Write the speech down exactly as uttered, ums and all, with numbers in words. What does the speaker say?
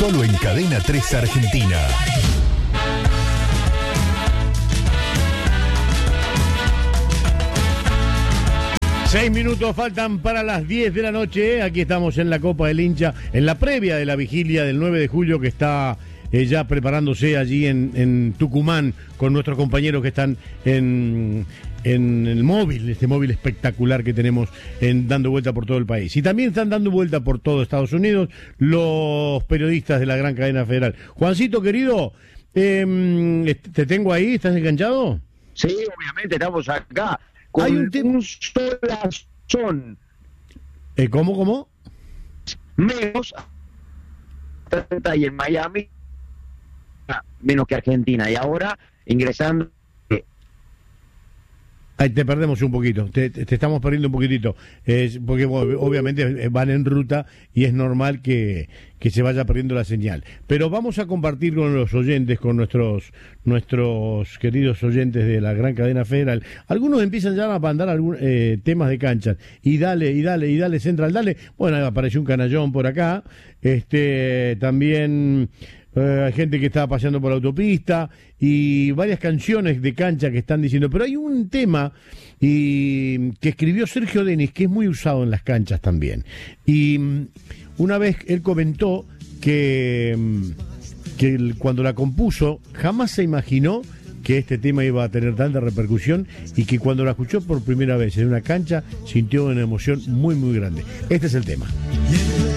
Solo en Cadena tres Argentina. Seis minutos faltan para las diez de la noche. Aquí estamos en la Copa del Hincha, en la previa de la vigilia del nueve de julio que está eh, ya preparándose allí en, en Tucumán con nuestros compañeros que están en, en el móvil, este móvil espectacular que tenemos en, dando vuelta por todo el país. Y también están dando vuelta por todo Estados Unidos los periodistas de la gran cadena federal. Juancito, querido, eh, ¿te tengo ahí? ¿Estás enganchado? Sí, obviamente, estamos acá. Con Hay un, un solazón. Eh, ¿Cómo, cómo? Menos y en Miami menos que Argentina. Y ahora ingresando. Ahí te perdemos un poquito, te, te estamos perdiendo un poquitito, eh, porque bueno, obviamente van en ruta y es normal que, que se vaya perdiendo la señal. Pero vamos a compartir con los oyentes, con nuestros nuestros queridos oyentes de la gran cadena federal. Algunos empiezan ya a mandar algún, eh, temas de canchas, y dale, y dale, y dale, Central, dale. Bueno, apareció un canallón por acá, este también... Uh, hay gente que está paseando por la autopista y varias canciones de cancha que están diciendo, pero hay un tema y, que escribió Sergio Denis que es muy usado en las canchas también. Y um, una vez él comentó que, um, que el, cuando la compuso jamás se imaginó que este tema iba a tener tanta repercusión y que cuando la escuchó por primera vez en una cancha sintió una emoción muy muy grande. Este es el tema.